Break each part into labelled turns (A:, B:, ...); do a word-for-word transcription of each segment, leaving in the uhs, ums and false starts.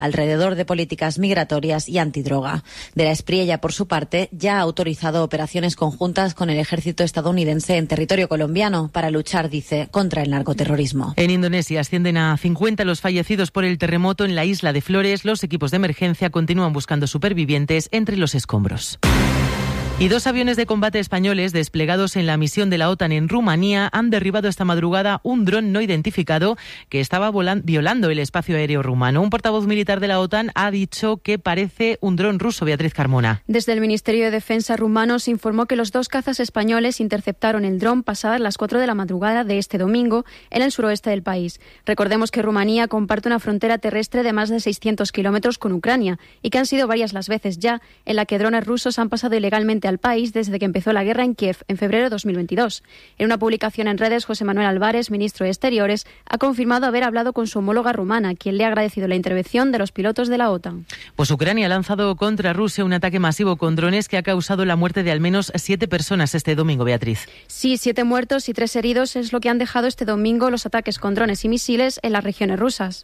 A: alrededor de políticas migratorias y antidroga. De la Espriella, por su parte, ya ha autorizado operaciones conjuntas con el ejército estadounidense en territorio colombiano para luchar, dice, contra el narcoterrorismo.
B: En Indonesia ascienden a cincuenta los fallecidos por el terremoto en la isla de Flores. Los equipos de emergencia continúan buscando supervivientes entre los escombros. Y dos aviones de combate españoles desplegados en la misión de la OTAN en Rumanía han derribado esta madrugada un dron no identificado que estaba volan- violando el espacio aéreo rumano. Un portavoz militar de la OTAN ha dicho que parece un dron ruso. Beatriz Carmona.
C: Desde el Ministerio de Defensa rumano se informó que los dos cazas españoles interceptaron el dron pasadas las cuatro de la madrugada de este domingo en el suroeste del país. Recordemos que Rumanía comparte una frontera terrestre de más de seiscientos kilómetros con Ucrania y que han sido varias las veces ya en la que drones rusos han pasado ilegalmente al país desde que empezó la guerra en Kiev en febrero de dos mil veintidós. En una publicación en redes, José Manuel Álvarez, ministro de Exteriores, ha confirmado haber hablado con su homóloga rumana, quien le ha agradecido la intervención de los pilotos de la OTAN.
B: Pues Ucrania ha lanzado contra Rusia un ataque masivo con drones que ha causado la muerte de al menos siete personas este domingo, Beatriz.
C: Sí, siete muertos y tres heridos es lo que han dejado este domingo los ataques con drones y misiles en las regiones rusas.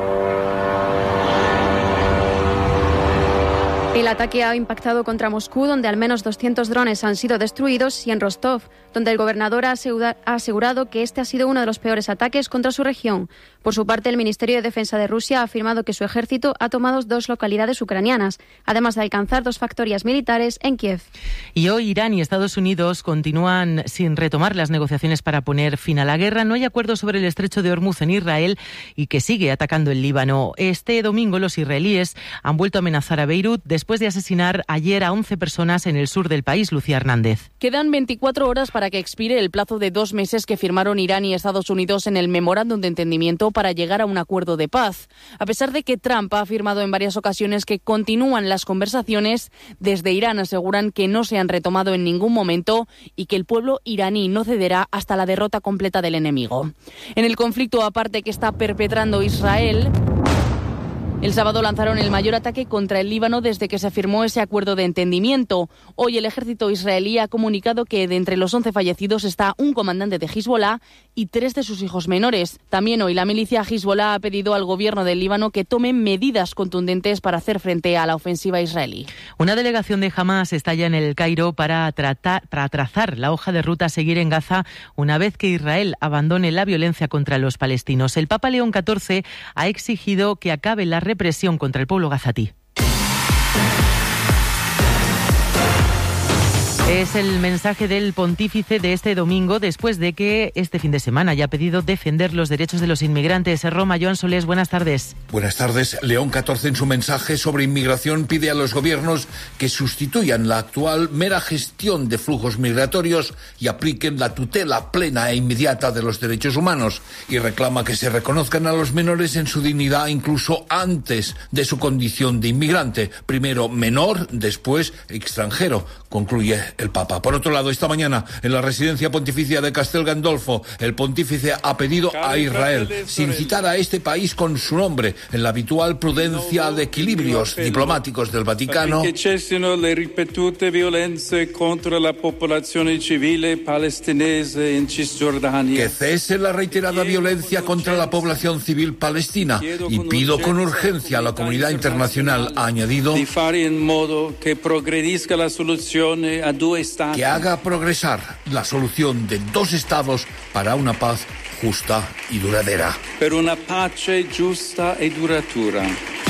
C: El ataque ha impactado contra Moscú, donde al menos doscientos drones han sido destruidos, y en Rostov, donde el gobernador ha asegurado que este ha sido uno de los peores ataques contra su región. Por su parte, el Ministerio de Defensa de Rusia ha afirmado que su ejército ha tomado dos localidades ucranianas, además de alcanzar dos factorías militares en Kiev.
B: Y hoy Irán y Estados Unidos continúan sin retomar las negociaciones para poner fin a la guerra. No hay acuerdo sobre el estrecho de Hormuz en Israel y que sigue atacando el Líbano. Este domingo los israelíes han vuelto a amenazar a Beirut después de asesinar ayer a once personas en el sur del país. Lucía Hernández.
D: Quedan veinticuatro horas para que expire el plazo de dos meses que firmaron Irán y Estados Unidos en el memorándum de entendimiento para llegar a un acuerdo de paz. A pesar de que Trump ha afirmado en varias ocasiones que continúan las conversaciones, desde Irán aseguran que no se han retomado en ningún momento y que el pueblo iraní no cederá hasta la derrota completa del enemigo. En el conflicto aparte que está perpetrando Israel, el sábado lanzaron el mayor ataque contra el Líbano desde que se firmó ese acuerdo de entendimiento. Hoy el ejército israelí ha comunicado que de entre los once fallecidos está un comandante de Hezbollah y tres de sus hijos menores. También hoy la milicia Hezbollah ha pedido al gobierno del Líbano que tome medidas contundentes para hacer frente a la ofensiva israelí.
B: Una delegación de Hamás está ya en el Cairo para, tratar, para trazar la hoja de ruta a seguir en Gaza una vez que Israel abandone la violencia contra los palestinos. El Papa León catorce ha exigido que acabe la represión contra el pueblo gazatí. Es el mensaje del pontífice de este domingo, después de que este fin de semana haya pedido defender los derechos de los inmigrantes. En Roma, Joan Solés, buenas tardes.
E: Buenas tardes. León catorce en su mensaje sobre inmigración pide a los gobiernos que sustituyan la actual mera gestión de flujos migratorios y apliquen la tutela plena e inmediata de los derechos humanos, y reclama que se reconozcan a los menores en su dignidad incluso antes de su condición de inmigrante. Primero menor, después extranjero, concluye el Papa. Por otro lado, esta mañana, en la residencia pontificia de Castel Gandolfo, el pontífice ha pedido a Israel, sin citar a este país con su nombre, en la habitual prudencia de equilibrios diplomáticos del Vaticano,
F: que cessino le ripetute violenze contro la popolazione civile palestinese in Cisgiordania.
E: Que cese la reiterada violencia contra la población civil palestina, y pido con urgencia a la comunidad internacional, ha añadido,
F: di fare in modo che progredisca la soluzione a
E: que haga progresar la solución de dos estados para una paz justa y duradera.
F: Per una pace giusta e duratura.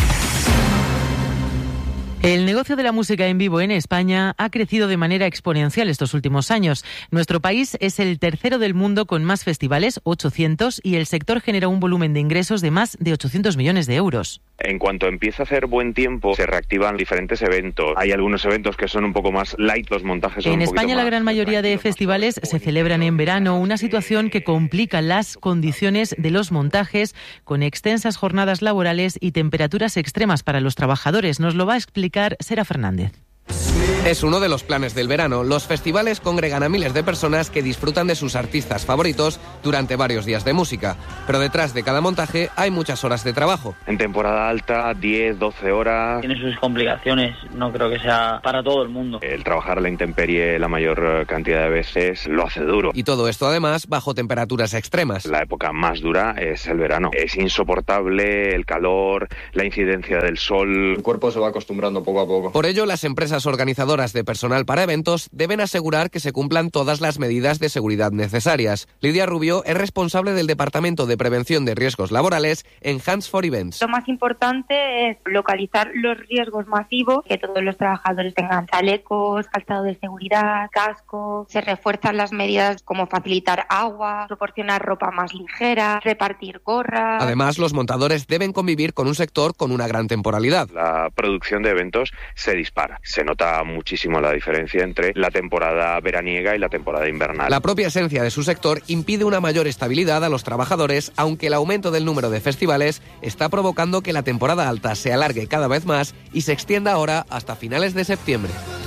B: El negocio de la música en vivo en España ha crecido de manera exponencial estos últimos años. Nuestro país es el tercero del mundo con más festivales, ochocientos, y el sector genera un volumen de ingresos de más de ochocientos millones de euros.
G: En cuanto empieza a hacer buen tiempo, se reactivan diferentes eventos. Hay algunos eventos que son un poco más light, los montajes son
B: En
G: un poquito
B: España la
G: más
B: gran mayoría de festivales se celebran en verano, una situación que complica las condiciones de los montajes, con extensas jornadas laborales y temperaturas extremas para los trabajadores. Nos lo va a explicar Sera Fernández.
H: Es uno de los planes del verano. Los festivales congregan a miles de personas que disfrutan de sus artistas favoritos durante varios días de música. Pero detrás de cada montaje hay muchas horas de trabajo.
G: En temporada alta, diez, doce horas.
I: Tiene sus complicaciones, no creo que sea para todo el mundo.
G: El trabajar a la intemperie la mayor cantidad de veces lo hace duro.
H: Y todo esto además bajo temperaturas extremas.
G: La época más dura es el verano. Es insoportable el calor, la incidencia del sol.
J: El cuerpo se va acostumbrando poco a poco.
H: Por ello, las empresas organizadoras de personal para eventos deben asegurar que se cumplan todas las medidas de seguridad necesarias. Lidia Rubio es responsable del Departamento de Prevención de Riesgos Laborales en Hands for Events.
K: Lo más importante es localizar los riesgos masivos, que todos los trabajadores tengan chalecos, calzado de seguridad, casco. Se refuerzan las medidas como facilitar agua, proporcionar ropa más ligera, repartir gorras.
H: Además, los montadores deben convivir con un sector con una gran temporalidad.
G: La producción de eventos se dispara. Se nota muchísimo la diferencia entre la temporada veraniega y la temporada invernal.
H: La propia esencia de su sector impide una mayor estabilidad a los trabajadores, aunque el aumento del número de festivales está provocando que la temporada alta se alargue cada vez más y se extienda ahora hasta finales de septiembre.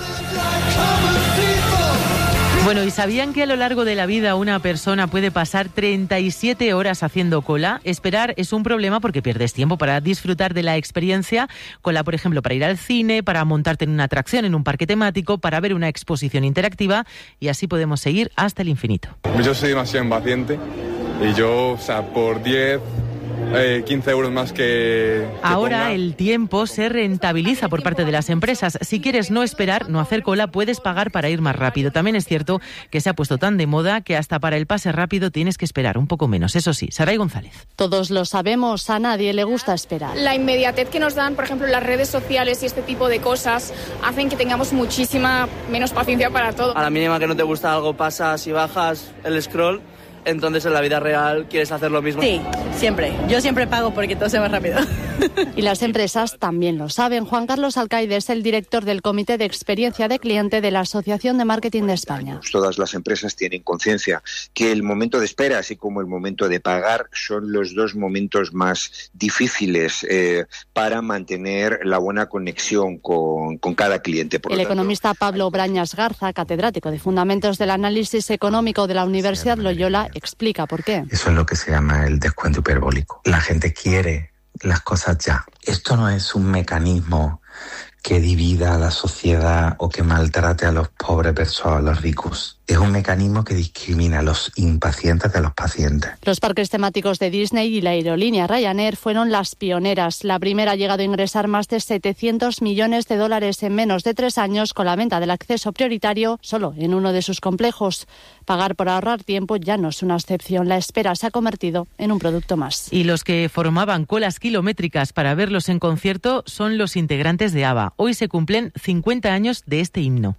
B: Bueno, ¿y sabían que a lo largo de la vida una persona puede pasar treinta y siete horas haciendo cola? Esperar es un problema porque pierdes tiempo para disfrutar de la experiencia. Cola, por ejemplo, para ir al cine, para montarte en una atracción, en un parque temático, para ver una exposición interactiva, y así podemos seguir hasta el infinito.
J: Yo soy demasiado impaciente y yo, o sea, por diez... Eh, quince euros más que... que
B: Ahora
J: ponga.
B: El tiempo se rentabiliza por parte de las empresas. Si quieres no esperar, no hacer cola, puedes pagar para ir más rápido. También es cierto que se ha puesto tan de moda que hasta para el pase rápido tienes que esperar un poco menos. Eso sí, Saray González.
L: Todos lo sabemos, a nadie le gusta esperar.
M: La inmediatez que nos dan, por ejemplo, las redes sociales y este tipo de cosas hacen que tengamos muchísima menos paciencia para todo.
N: A la mínima que no te gusta algo, pasas y bajas el scroll. Entonces en la vida real quieres hacer lo mismo.
O: Sí, siempre. Yo siempre pago porque todo se va rápido.
L: Y las empresas también lo saben. Juan Carlos Alcaide es el director del Comité de Experiencia de Cliente de la Asociación de Marketing de España.
P: Todas las empresas tienen conciencia que el momento de espera, así como el momento de pagar, son los dos momentos más difíciles eh, para mantener la buena conexión con, con cada cliente. Por
L: el
P: lo tanto,
L: economista Pablo Brañas Garza, catedrático de Fundamentos del Análisis Económico de la Universidad Loyola, explica por qué.
Q: Eso es lo que se llama el descuento hiperbólico. La gente quiere las cosas ya. Esto no es un mecanismo que divida a la sociedad o que maltrate a los pobres versus a los ricos. Es un mecanismo que discrimina a los impacientes de los pacientes.
L: Los parques temáticos de Disney y la aerolínea Ryanair fueron las pioneras. La primera ha llegado a ingresar más de setecientos millones de dólares en menos de tres años con la venta del acceso prioritario solo en uno de sus complejos. Pagar por ahorrar tiempo ya no es una excepción. La espera se ha convertido en un producto más.
B: Y los que formaban colas kilométricas para verlos en concierto son los integrantes de ABBA. Hoy se cumplen cincuenta años de este himno.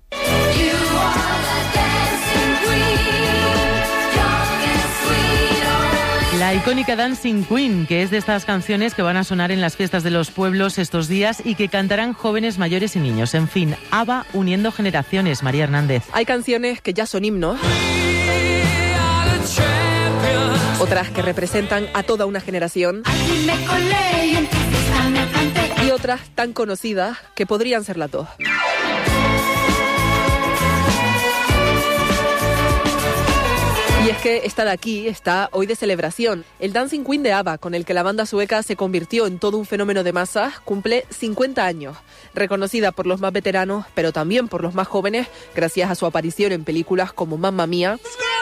B: La icónica Dancing Queen, que es de estas canciones que van a sonar en las fiestas de los pueblos estos días y que cantarán jóvenes, mayores y niños. En fin, ABBA uniendo generaciones. María Hernández.
R: Hay canciones que ya son himnos, otras que representan a toda una generación y otras tan conocidas que podrían ser las dos. Y es que esta de aquí está hoy de celebración. El Dancing Queen de ABBA, con el que la banda sueca se convirtió en todo un fenómeno de masas, cumple cincuenta años. Reconocida por los más veteranos, pero también por los más jóvenes, gracias a su aparición en películas como Mamma Mía.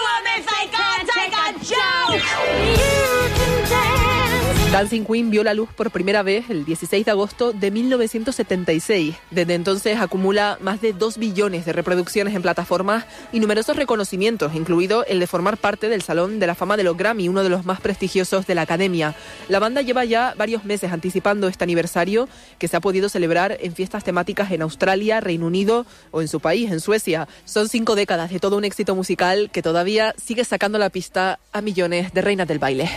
R: Dancing Queen vio la luz por primera vez el dieciséis de agosto de mil novecientos setenta y seis. Desde entonces acumula más de dos billones de reproducciones en plataformas y numerosos reconocimientos, incluido el de formar parte del Salón de la Fama de los Grammy, uno de los más prestigiosos de la Academia. La banda lleva ya varios meses anticipando este aniversario, que se ha podido celebrar en fiestas temáticas en Australia, Reino Unido o en su país, en Suecia. Son cinco décadas de todo un éxito musical que todavía sigue sacando la pista a millones de reinas del baile.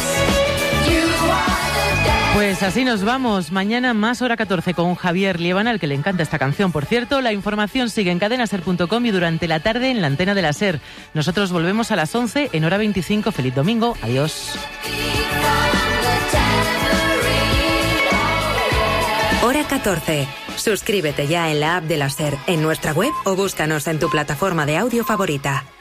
B: Pues así nos vamos. Mañana más hora catorce con Javier Liébana, al que le encanta esta canción, por cierto. La información sigue en cadena ser punto com y durante la tarde en la antena de la SER. Nosotros volvemos a las once en hora veinticinco. Feliz domingo. Adiós.
S: Hora catorce. Suscríbete ya en la app de la SER, en nuestra web o búscanos en tu plataforma de audio favorita.